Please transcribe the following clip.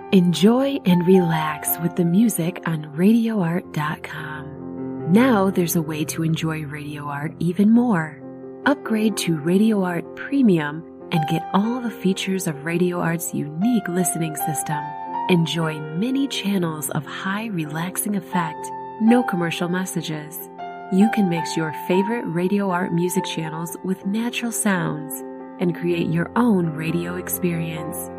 Enjoy and relax with the music on RadioArt.com. Now there's a way to enjoy Radio Art even more. Upgrade to Radio Art Premium and get all the features of Radio Art's unique listening system. Enjoy many channels of high relaxing effect, no commercial messages. You can mix your favorite Radio Art music channels with natural sounds and create your own radio experience.